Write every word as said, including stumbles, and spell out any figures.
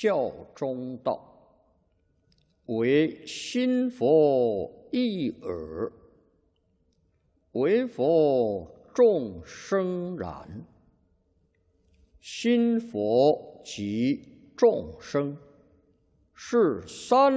教中道，唯心佛一耳，唯佛众生然。心佛即众生，是三